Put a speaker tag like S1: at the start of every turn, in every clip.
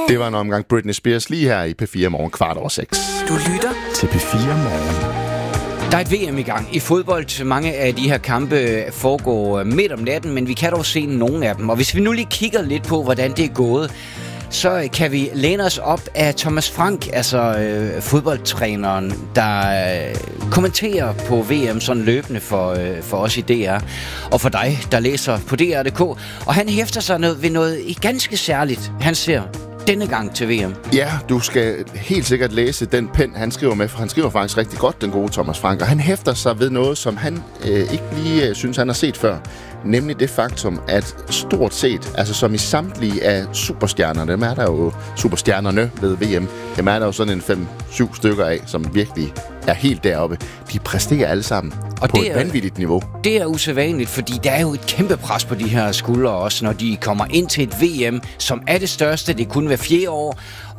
S1: Det var en omgang Britney Spears lige her i P4 Morgen 5:15.
S2: Du lytter
S1: til P4 Morgen.
S2: Der er et VM i gang i fodbold. Mange af de her kampe foregår midt om natten, men vi kan dog se nogle af dem. Og hvis vi nu lige kigger lidt på, hvordan det er gået, så kan vi læne os op af Thomas Frank, altså fodboldtræneren, der kommenterer på VM sådan løbende for os i DR, og for dig, der læser på DR.dk. Og han hæfter sig ved noget ganske særligt, han ser denne gang til VM.
S1: Ja, du skal helt sikkert læse den pen, han skriver med, for han skriver faktisk rigtig godt, den gode Thomas Frank, og han hæfter sig ved noget, som han ikke lige synes, han har set før. Nemlig det faktum, at stort set, altså som i samtlige af superstjernerne, dem er der jo superstjernerne ved VM, dem er der jo sådan en 5-7 stykker af, som virkelig er helt deroppe. De præsterer alle sammen og på et vanvittigt niveau.
S2: Det er usædvanligt, fordi der er jo et kæmpe pres på de her skuldre også, når de kommer ind til et VM, som er det største. Det kunne være 4 år,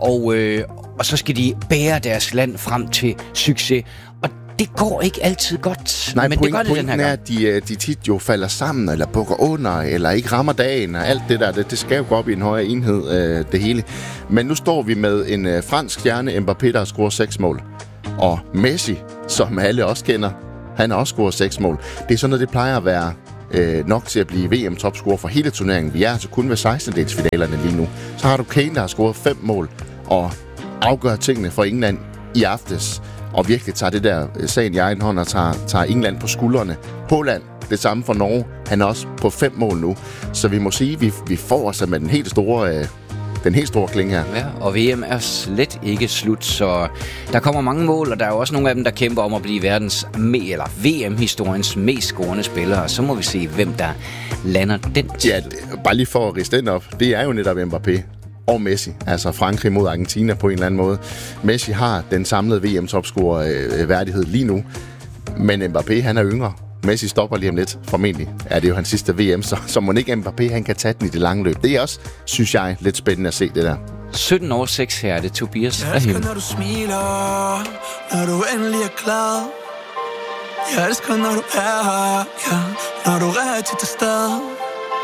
S2: og så skal de bære deres land frem til succes. Og det går ikke altid godt.
S1: Nej,
S2: men det gør det den her gang.
S1: Er, at de tit jo falder sammen, eller bukker under, eller ikke rammer dagen, og alt det der, det skal jo gå op i en højere enhed, det hele. Men nu står vi med en fransk stjerne, Mbappé, der har scoret 6 mål. Og Messi, som alle også kender, han har også scoret 6 mål. Det er sådan noget, det plejer at være nok til at blive VM-topscorer for hele turneringen. Vi er altså kun ved 16-delsfinalerne lige nu. Så har du Kane, der har scoret 5 mål, og afgør tingene for England i aftes. Og virkelig tager det der sagen i egen hånd og tager England på skuldrene. Haaland, det samme for Norge. Han er også på 5 mål nu. Så vi må sige, at vi får altså med den helt store klinge her.
S2: Ja, og VM er slet ikke slut, så der kommer mange mål, og der er jo også nogle af dem, der kæmper om at blive VM-historiens mest scorende spillere. Så må vi se, hvem der lander den titel.
S1: Ja, bare lige for at riste den op. Det er jo netop Mbappé og Messi, altså Frankrig mod Argentina på en eller anden måde. Messi har den samlede VM-topscorer-værdighed lige nu, men Mbappé, han er yngre. Messi stopper lige om lidt, formentlig er det jo hans sidste VM, så må ikke Mbappé, han kan tage den i det lange løb. Det er også, synes jeg, lidt spændende at se det der.
S2: 17 år 6 her er det Tobias Rahim.
S3: Jeg elsker, når du smiler, når du endelig er glad. Jeg elsker, når du er her, ja, når du er rigtig til stede.